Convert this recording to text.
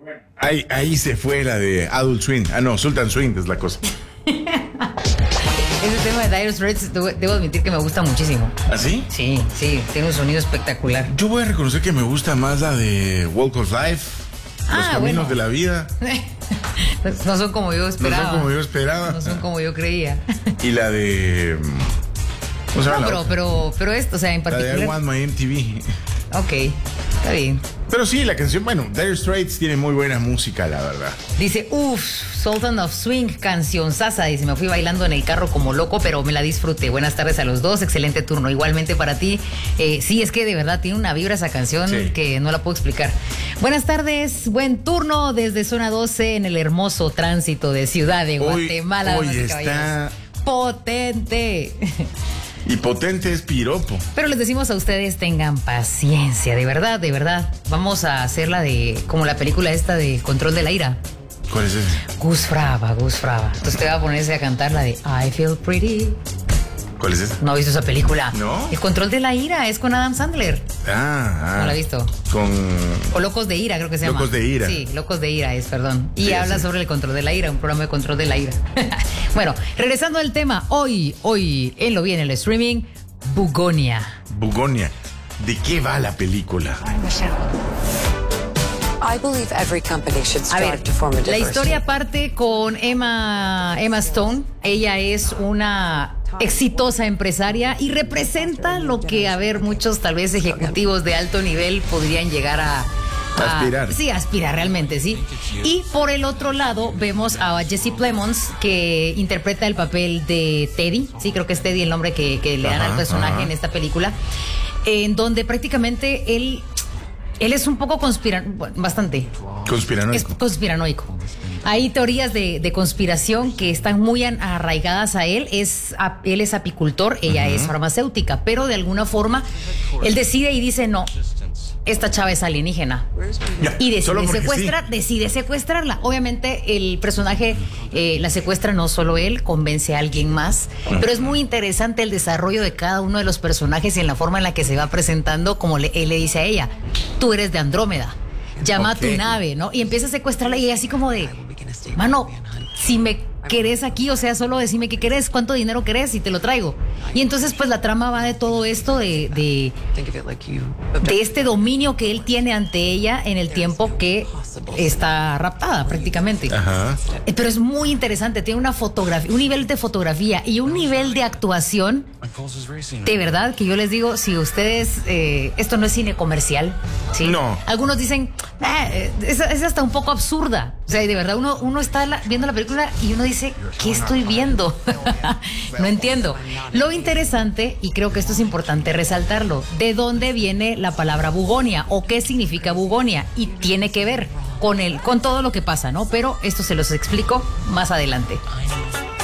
Ahí se fue la de Adult Swing. Ah, no, Sultan Swing es la cosa. Ese tema de Dire Straits, debo admitir que me gusta muchísimo. ¿Ah, sí? Sí, tiene un sonido espectacular. Yo voy a reconocer que me gusta más la de Walk of Life. Los caminos de la vida. No son como yo esperaba. No son como yo esperaba. No son como yo creía. Y la de... ¿cómo se llama? Pero esto, o sea, en particular... La de I Want My MTV. Ok, está bien. Pero sí, la canción, bueno, Dire Straits tiene muy buena música, la verdad. Dice, Sultan of Swing, canción sasa. Dice, me fui bailando en el carro como loco, pero me la disfruté. Buenas tardes a los dos, excelente turno. Igualmente para ti. Sí, es que de verdad tiene una vibra esa canción que no la puedo explicar. Buenas tardes, buen turno desde zona 12 en el hermoso tránsito de Ciudad de Guatemala. Hoy está... potente. Y potente es piropo. Pero les decimos a ustedes, tengan paciencia, de verdad, de verdad. Vamos a hacerla como la película esta de Control de la Ira. ¿Cuál es ese? Gus Fraba. Entonces te va a ponerse a cantar la de I Feel Pretty. ¿Cuál es ese? ¿No has visto esa película? ¿No? El Control de la Ira es con Adam Sandler. ¿No la has visto? O Locos de Ira, creo que se llama. Locos de Ira. Sí, Locos de Ira es, perdón. Y habla sobre el control de la ira, un programa de control de la ira. Bueno, regresando al tema, hoy en lo bien el streaming, Bugonia. ¿De qué va la película? A ver, la historia parte con Emma Stone. Ella es una exitosa empresaria y representa lo que, a ver, muchos tal vez ejecutivos de alto nivel podrían llegar a aspirar. Sí, aspirar realmente, sí. Y por el otro lado vemos a Jesse Plemons, que interpreta el papel de Teddy. Sí, creo que es Teddy el nombre que le dan al personaje en esta película, en donde prácticamente él es un poco bastante conspiranoico. Hay teorías de conspiración que están muy arraigadas a él. Él es apicultor, ella es farmacéutica, pero de alguna forma él decide y dice, no, esta chava es alienígena. Y decide secuestrarla. Obviamente el personaje la secuestra no solo él, convence a alguien más. Pero es muy interesante el desarrollo de cada uno de los personajes y en la forma en la que se va presentando, como él le dice a ella, tú eres de Andrómeda, llama a tu nave, ¿no? Y empieza a secuestrarla y ella así como de, mano, si me querés aquí, o sea, solo decime qué querés, cuánto dinero querés y te lo traigo. Y entonces pues la trama va de todo esto de este dominio que él tiene ante ella en el tiempo que está raptada prácticamente. Pero es muy interesante, tiene una fotografía, un nivel de fotografía y un nivel de actuación de verdad que yo les digo, si ustedes esto no es cine comercial, ¿sí? No. Algunos dicen es hasta un poco absurda, o sea, de verdad uno está viendo la película y uno dice, ¿qué estoy viendo? No entiendo. Lo interesante, y creo que esto es importante resaltarlo, ¿de dónde viene la palabra bugonia o qué significa bugonia? Y tiene que ver con todo lo que pasa, ¿no? Pero esto se los explico más adelante.